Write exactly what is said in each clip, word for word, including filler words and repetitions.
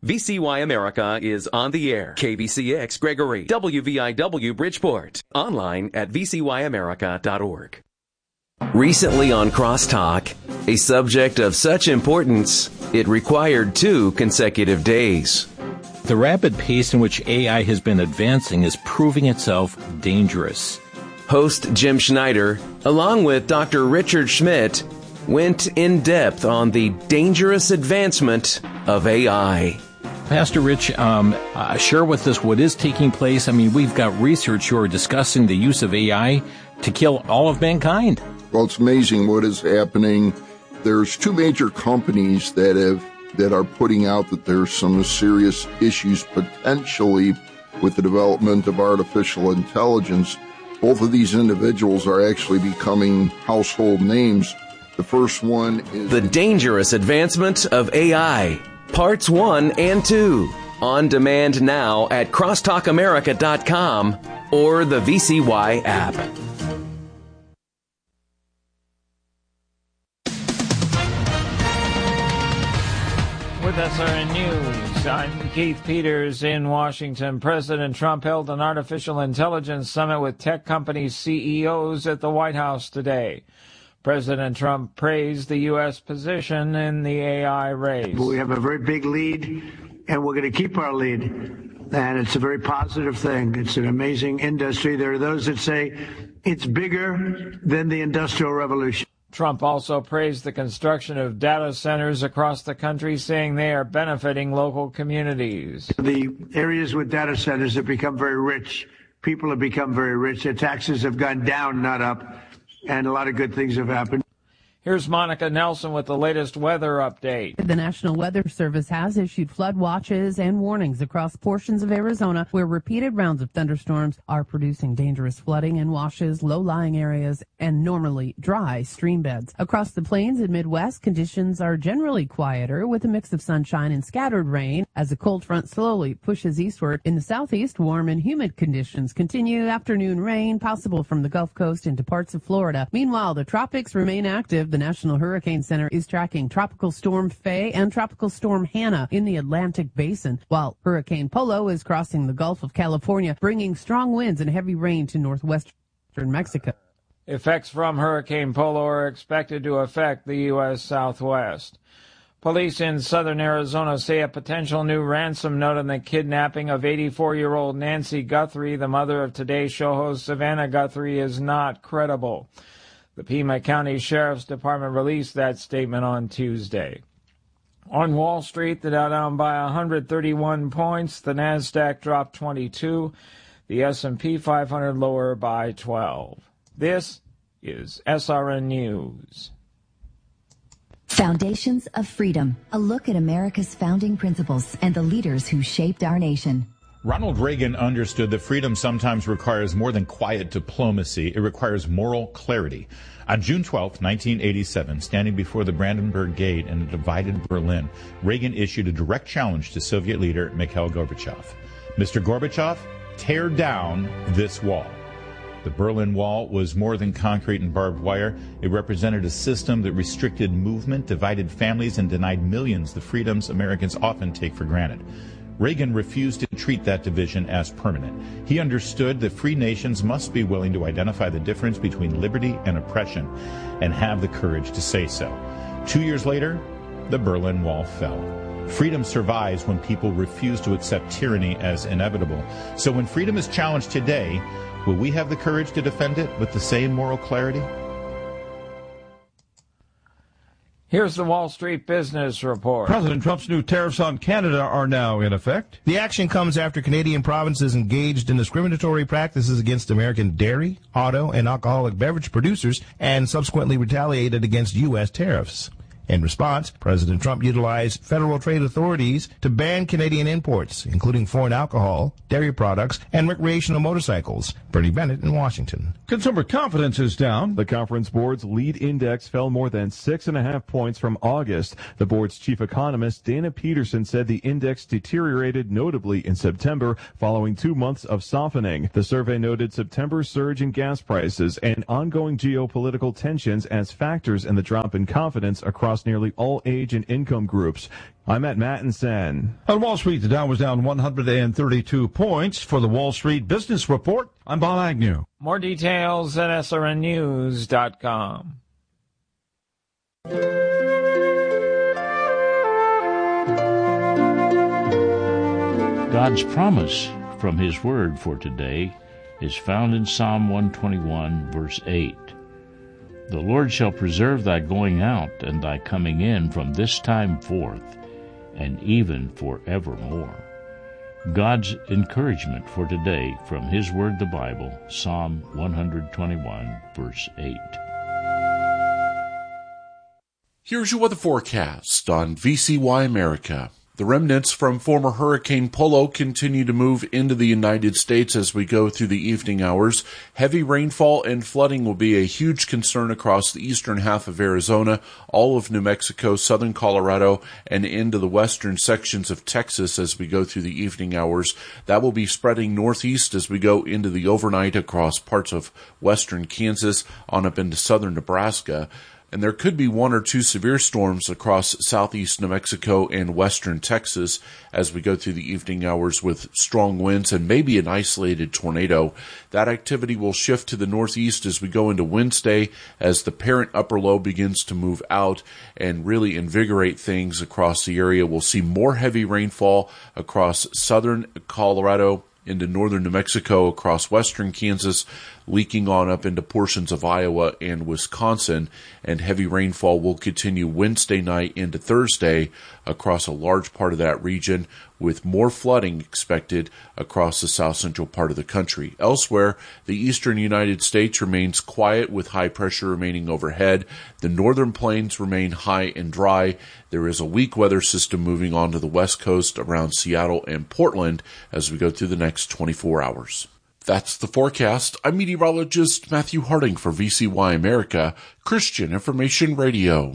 V C Y America is on the air. K B C X Gregory, W V I W Bridgeport. Online at v c y america dot org. Recently on Crosstalk, a subject of such importance, it required two consecutive days. The rapid pace in which A I has been advancing is proving itself dangerous. Host Jim Schneider, along with Doctor Richard Schmidt, went in depth on the dangerous advancement of A I. Pastor Rich, um, uh, share with us what is taking place. I mean, we've got research who are discussing the use of A I to kill all of mankind. Well, it's amazing what is happening. There's two major companies that have that are putting out that there's some serious issues potentially with the development of artificial intelligence. Both of these individuals are actually becoming household names. The first one is The Dangerous Advancement of A I, Parts one and two. On demand now at crosstalk america dot com or the V C Y app. With S R N News, I'm Keith Peters in Washington. President Trump held an artificial intelligence summit with tech company C E Os at the White House today. President Trump praised the U S position in the A I race. We have a very big lead, and we're going to keep our lead. And it's a very positive thing. It's an amazing industry. There are those that say it's bigger than the Industrial Revolution. Trump also praised the construction of data centers across the country, saying they are benefiting local communities. The areas with data centers have become very rich. People have become very rich. Their taxes have gone down, not up, and a lot of good things have happened. Here's Monica Nelson with the latest weather update. The National Weather Service has issued flood watches and warnings across portions of Arizona where repeated rounds of thunderstorms are producing dangerous flooding and washes, low-lying areas, and normally dry stream beds. Across the plains and Midwest, conditions are generally quieter with a mix of sunshine and scattered rain as a cold front slowly pushes eastward. In the southeast, warm and humid conditions continue. Afternoon rain possible from the Gulf Coast into parts of Florida. Meanwhile, the tropics remain active. The National Hurricane Center is tracking Tropical Storm Faye and Tropical Storm Hannah in the Atlantic Basin, while Hurricane Polo is crossing the Gulf of California, bringing strong winds and heavy rain to northwestern Mexico. Effects from Hurricane Polo are expected to affect the U S Southwest. Police in southern Arizona say a potential new ransom note on the kidnapping of eighty-four-year-old Nancy Guthrie, the mother of Today Show host Savannah Guthrie, is not credible. The Pima County Sheriff's Department released that statement on Tuesday. On Wall Street, the Dow down by one hundred thirty-one points. The Nasdaq dropped twenty-two. The S and P five hundred lower by twelve. This is S R N News. Foundations of Freedom, a look at America's founding principles and the leaders who shaped our nation. Ronald Reagan understood that freedom sometimes requires more than quiet diplomacy. It requires moral clarity. On June twelfth, nineteen eighty-seven, standing before the Brandenburg Gate in a divided Berlin, Reagan issued a direct challenge to Soviet leader Mikhail Gorbachev. Mister Gorbachev, tear down this wall. The Berlin Wall was more than concrete and barbed wire. It represented a system that restricted movement, divided families, and denied millions the freedoms Americans often take for granted. Reagan refused to treat that division as permanent. He understood that free nations must be willing to identify the difference between liberty and oppression and have the courage to say so. Two years later, the Berlin Wall fell. Freedom survives when people refuse to accept tyranny as inevitable. So when freedom is challenged today, will we have the courage to defend it with the same moral clarity? Here's the Wall Street Business Report. President Trump's new tariffs on Canada are now in effect. The action comes after Canadian provinces engaged in discriminatory practices against American dairy, auto, and alcoholic beverage producers and subsequently retaliated against U S tariffs. In response, President Trump utilized federal trade authorities to ban Canadian imports, including foreign alcohol, dairy products, and recreational motorcycles. Bernie Bennett in Washington. Consumer confidence is down. The Conference Board's lead index fell more than six and a half points from August. The board's chief economist, Dana Peterson, said the index deteriorated notably in September following two months of softening. The survey noted September's surge in gas prices and ongoing geopolitical tensions as factors in the drop in confidence across across nearly all age and income groups. I'm at Mattinson. On Wall Street, the Dow was down one hundred thirty-two points. For the Wall Street Business Report, I'm Bob Agnew. More details at S R N news dot com. God's promise from His Word for today is found in Psalm one twenty-one, verse eight. The Lord shall preserve thy going out and thy coming in from this time forth, and even forevermore. God's encouragement for today from His Word, the Bible, Psalm one twenty-one, verse eight. Here's your weather forecast on V C Y America. The remnants from former Hurricane Polo continue to move into the United States as we go through the evening hours. Heavy rainfall and flooding will be a huge concern across the eastern half of Arizona, all of New Mexico, southern Colorado, and into the western sections of Texas as we go through the evening hours. That will be spreading northeast as we go into the overnight across parts of western Kansas on up into southern Nebraska. And there could be one or two severe storms across southeast New Mexico and western Texas as we go through the evening hours with strong winds and maybe an isolated tornado. That activity will shift to the northeast as we go into Wednesday as the parent upper low begins to move out and really invigorate things across the area. We'll see more heavy rainfall across southern Colorado, into northern New Mexico, across western Kansas, leaking on up into portions of Iowa and Wisconsin, and heavy rainfall will continue Wednesday night into Thursday across a large part of that region, with more flooding expected across the south central part of the country. Elsewhere, the eastern United States remains quiet with high pressure remaining overhead. The northern plains remain high and dry. There is a weak weather system moving on to the west coast around Seattle and Portland as we go through the next twenty-four hours. That's the forecast. I'm meteorologist Matthew Harding for V C Y America, Christian Information Radio.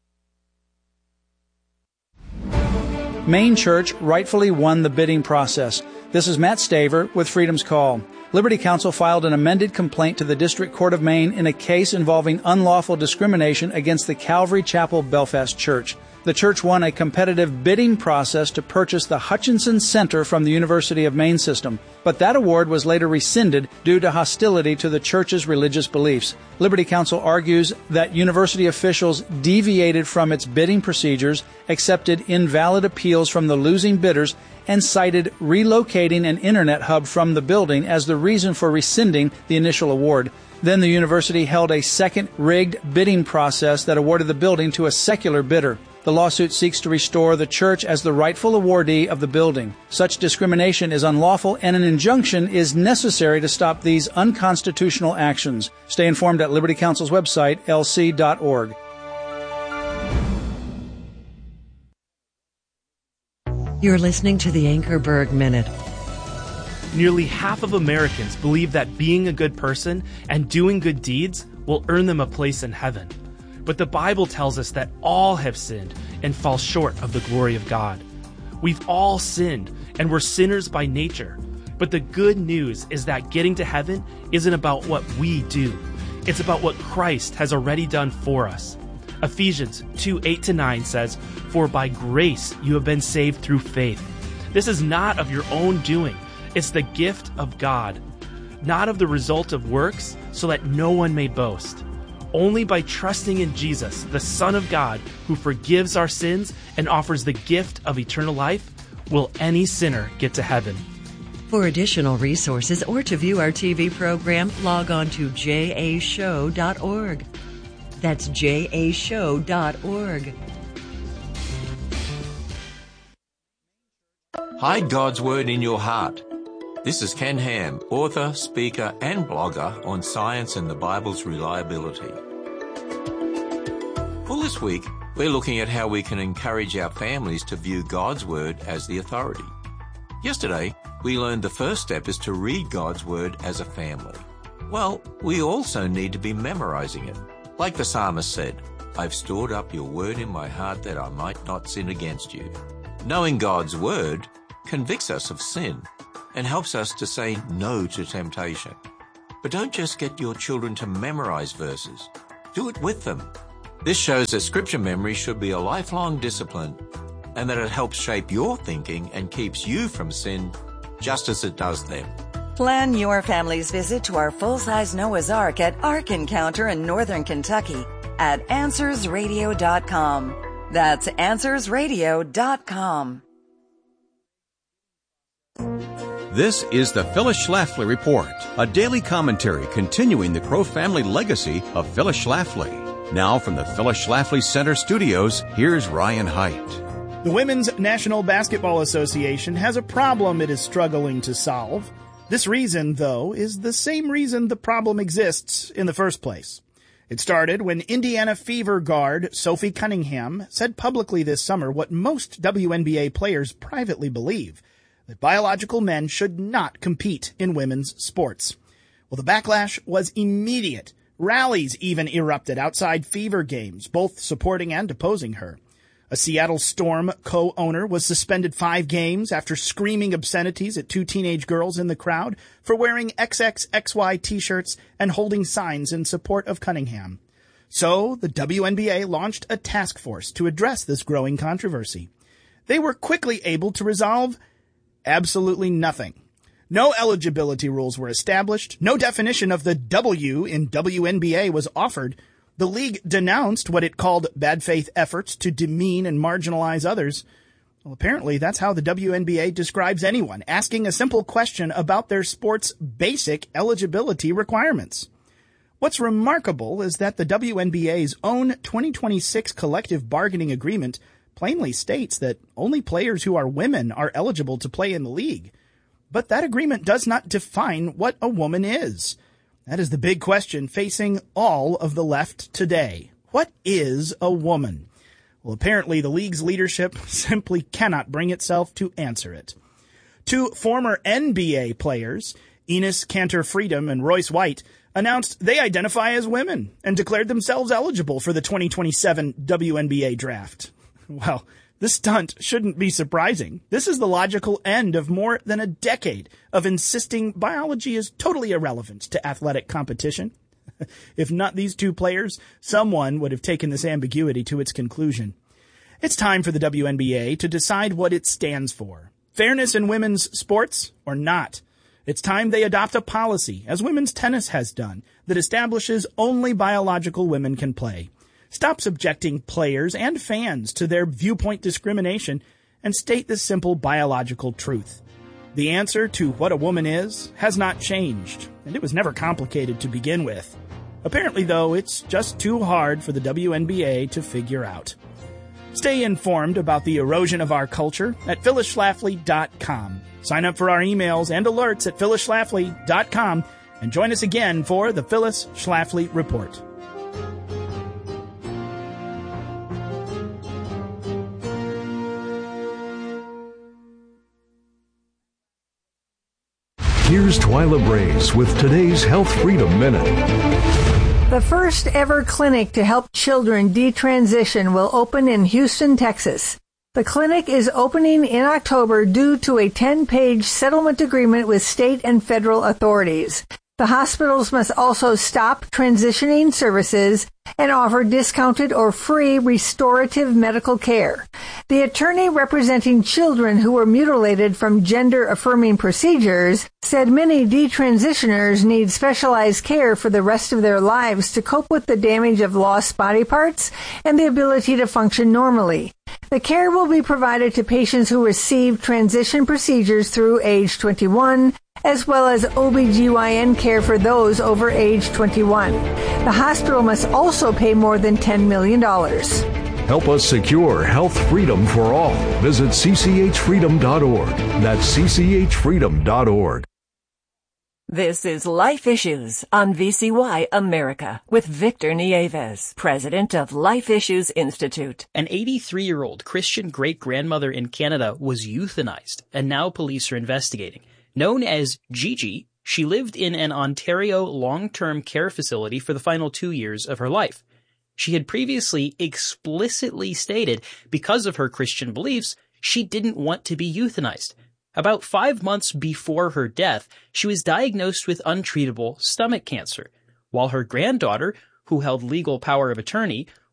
Maine Church rightfully won the bidding process. This is Matt Staver with Freedom's Call. Liberty Counsel filed an amended complaint to the District Court of Maine in a case involving unlawful discrimination against the Calvary Chapel Belfast Church. The church won a competitive bidding process to purchase the Hutchinson Center from the University of Maine system, but that award was later rescinded due to hostility to the church's religious beliefs. Liberty Counsel argues that university officials deviated from its bidding procedures, accepted invalid appeals from the losing bidders, and cited relocating an internet hub from the building as the reason for rescinding the initial award. Then the university held a second rigged bidding process that awarded the building to a secular bidder. The lawsuit seeks to restore the church as the rightful awardee of the building. Such discrimination is unlawful, and an injunction is necessary to stop these unconstitutional actions. Stay informed at Liberty Counsel's website, L C dot org. You're listening to the Anchorberg Minute. Nearly half of Americans believe that being a good person and doing good deeds will earn them a place in heaven. But the Bible tells us that all have sinned and fall short of the glory of God. We've all sinned, and we're sinners by nature. But the good news is that getting to heaven isn't about what we do. It's about what Christ has already done for us. Ephesians two, eight to nine says, "For by grace you have been saved through faith. This is not of your own doing. It's the gift of God, not of the result of works, so that no one may boast. Only by trusting in Jesus, the Son of God, who forgives our sins and offers the gift of eternal life, will any sinner get to heaven." For additional resources or to view our T V program, log on to j a show dot org. That's j a show dot org. Hide God's Word in your heart. This is Ken Ham, author, speaker, and blogger on science and the Bible's reliability. Well, this week, we're looking at how we can encourage our families to view God's Word as the authority. Yesterday, we learned the first step is to read God's Word as a family. Well, we also need to be memorizing it. Like the psalmist said, "I've stored up your word in my heart that I might not sin against you." Knowing God's Word convicts us of sin and helps us to say no to temptation. But don't just get your children to memorize verses. Do it with them. This shows that scripture memory should be a lifelong discipline and that it helps shape your thinking and keeps you from sin just as it does them. Plan your family's visit to our full-size Noah's Ark at Ark Encounter in Northern Kentucky at answers radio dot com. That's answers radio dot com. This is the Phyllis Schlafly Report, a daily commentary continuing the Crow family legacy of Phyllis Schlafly. Now from the Phyllis Schlafly Center studios, here's Ryan Haidt. The Women's National Basketball Association has a problem it is struggling to solve. This reason, though, is the same reason the problem exists in the first place. It started when Indiana Fever guard Sophie Cunningham said publicly this summer what most W N B A players privately believe, that biological men should not compete in women's sports. Well, the backlash was immediate. Rallies even erupted outside Fever games, both supporting and opposing her. A Seattle Storm co-owner was suspended five games after screaming obscenities at two teenage girls in the crowd for wearing X X X Y t-shirts and holding signs in support of Cunningham. So, the W N B A launched a task force to address this growing controversy. They were quickly able to resolve absolutely nothing. No eligibility rules were established. No definition of the W in W N B A was offered. The league denounced what it called bad faith efforts to demean and marginalize others. Well, apparently that's how the W N B A describes anyone asking a simple question about their sport's basic eligibility requirements. What's remarkable is that the W N B A's own twenty twenty-six collective bargaining agreement plainly states that only players who are women are eligible to play in the league. But that agreement does not define what a woman is. That is the big question facing all of the left today. What is a woman? Well, apparently the league's leadership simply cannot bring itself to answer it. Two former N B A players, Enes Kanter Freedom and Royce White, announced they identify as women and declared themselves eligible for the twenty twenty-seven W N B A draft. Well, this stunt shouldn't be surprising. This is the logical end of more than a decade of insisting biology is totally irrelevant to athletic competition. If not these two players, someone would have taken this ambiguity to its conclusion. It's time for the W N B A to decide what it stands for. Fairness in women's sports or not? It's time they adopt a policy, as women's tennis has done, that establishes only biological women can play. Stop subjecting players and fans to their viewpoint discrimination and state the simple biological truth. The answer to what a woman is has not changed, and it was never complicated to begin with. Apparently, though, it's just too hard for the W N B A to figure out. Stay informed about the erosion of our culture at phyllis schlafly dot com. Sign up for our emails and alerts at phyllis schlafly dot com and join us again for the Phyllis Schlafly Report. Here's Twyla Brace with today's Health Freedom Minute. The first ever clinic to help children detransition will open in Houston, Texas. The clinic is opening in October due to a ten-page settlement agreement with state and federal authorities. The hospitals must also stop transitioning services and offer discounted or free restorative medical care. The attorney representing children who were mutilated from gender-affirming procedures said many detransitioners need specialized care for the rest of their lives to cope with the damage of lost body parts and the ability to function normally. The care will be provided to patients who receive transition procedures through age twenty-one, as well as O B G Y N care for those over age twenty-one. The hospital must also pay more than ten million dollars. Help us secure health freedom for all. Visit c c h freedom dot org. That's c c h freedom dot org. This is Life Issues on V C Y America with Victor Nieves, president of Life Issues Institute. An eighty-three-year-old Christian great-grandmother in Canada was euthanized, and now police are investigating. Known as Gigi, she lived in an Ontario long-term care facility for the final two years of her life. She had previously explicitly stated, because of her Christian beliefs, she didn't want to be euthanized. About five months before her death, she was diagnosed with untreatable stomach cancer, while her granddaughter, who held legal power of attorney,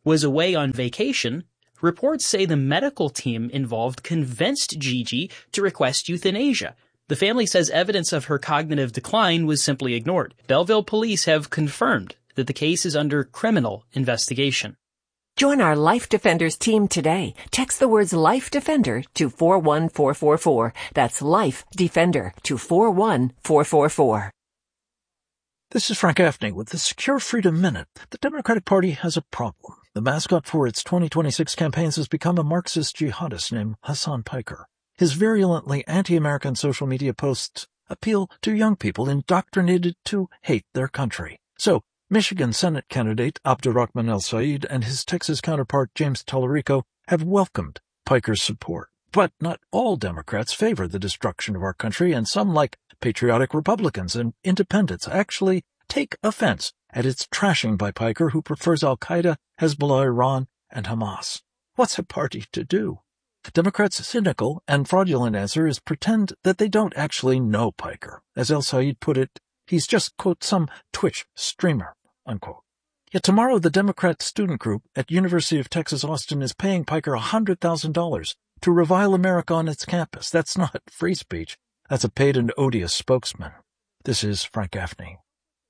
was away on vacation, reports say the medical team involved convinced Gigi to request euthanasia. The family says evidence of her cognitive decline was simply ignored. Belleville police have confirmed that the case is under criminal investigation. Join our Life Defenders team today. Text the words Life Defender to four one four four four. That's Life Defender to four one four four four. This is Frank Gaffney with the Secure Freedom Minute. The Democratic Party has a problem. The mascot for its twenty twenty-six campaigns has become a Marxist jihadist named Hassan Piker. His virulently anti-American social media posts appeal to young people indoctrinated to hate their country. So, Michigan Senate candidate Abdurrahman El-Said and his Texas counterpart James Tallarico have welcomed Piker's support. But not all Democrats favor the destruction of our country, and some, like patriotic Republicans and independents, actually take offense at its trashing by Piker, who prefers Al-Qaeda, Hezbollah, Iran, and Hamas. What's a party to do? Democrats' cynical and fraudulent answer is pretend that they don't actually know Piker. As El-Said put it, he's just, quote, some Twitch streamer, unquote. Yet tomorrow the Democrat student group at University of Texas Austin is paying Piker one hundred thousand dollars to revile America on its campus. That's not free speech. That's a paid and odious spokesman. This is Frank Gaffney.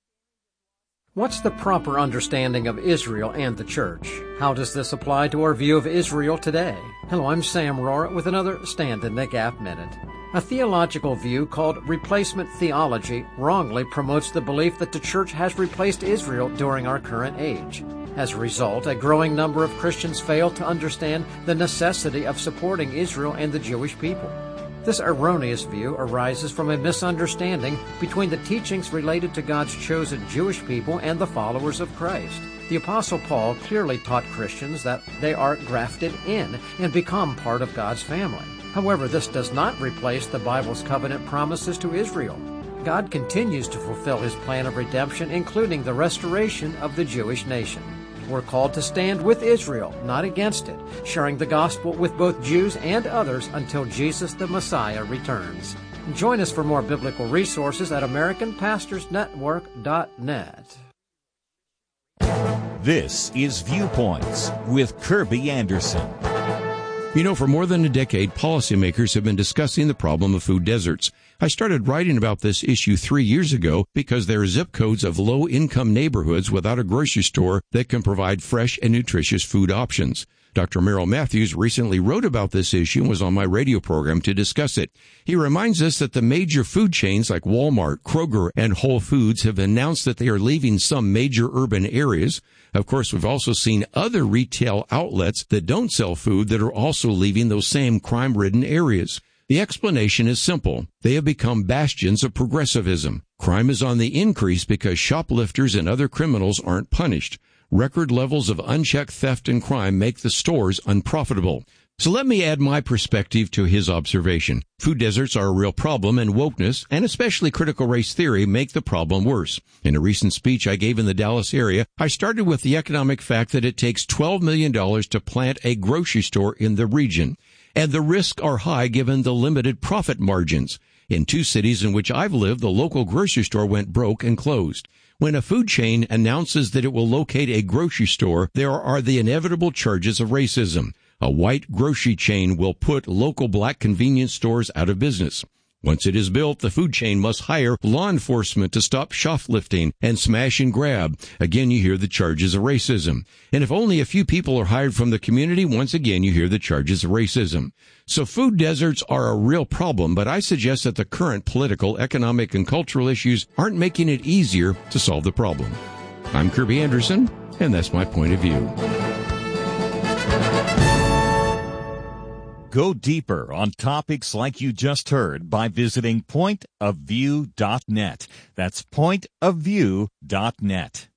What's the proper understanding of Israel and the Church? How does this apply to our view of Israel today? Hello, I'm Sam Rohrer with another Stand in the Gap Minute. A theological view called replacement theology wrongly promotes the belief that the Church has replaced Israel during our current age. As a result, a growing number of Christians fail to understand the necessity of supporting Israel and the Jewish people. This erroneous view arises from a misunderstanding between the teachings related to God's chosen Jewish people and the followers of Christ. The Apostle Paul clearly taught Christians that they are grafted in and become part of God's family. However, this does not replace the Bible's covenant promises to Israel. God continues to fulfill his plan of redemption, including the restoration of the Jewish nation. We're called to stand with Israel, not against it, sharing the gospel with both Jews and others until Jesus the Messiah returns. Join us for more biblical resources at American Pastors Network dot net. This is Viewpoints with Kirby Anderson. You know, for more than a decade, policymakers have been discussing the problem of food deserts. I started writing about this issue three years ago because there are zip codes of low-income neighborhoods without a grocery store that can provide fresh and nutritious food options. Doctor Merrill Matthews recently wrote about this issue and was on my radio program to discuss it. He reminds us that the major food chains like Walmart, Kroger, and Whole Foods have announced that they are leaving some major urban areas. Of course, we've also seen other retail outlets that don't sell food that are also leaving those same crime-ridden areas. The explanation is simple. They have become bastions of progressivism. Crime is on the increase because shoplifters and other criminals aren't punished. Record levels of unchecked theft and crime make the stores unprofitable. So let me add my perspective to his observation. Food deserts are a real problem, and wokeness, and especially critical race theory, make the problem worse. In a recent speech I gave in the Dallas area, I started with the economic fact that it takes twelve million dollars to plant a grocery store in the region. And the risks are high given the limited profit margins. In two cities in which I've lived, the local grocery store went broke and closed. When a food chain announces that it will locate a grocery store, there are the inevitable charges of racism. A white grocery chain will put local black convenience stores out of business. Once it is built, the food chain must hire law enforcement to stop shoplifting and smash and grab. Again, you hear the charges of racism. And if only a few people are hired from the community, once again, you hear the charges of racism. So food deserts are a real problem, but I suggest that the current political, economic, and cultural issues aren't making it easier to solve the problem. I'm Kirby Anderson, and that's my point of view. Go deeper on topics like you just heard by visiting point of view dot net. That's point of view dot net.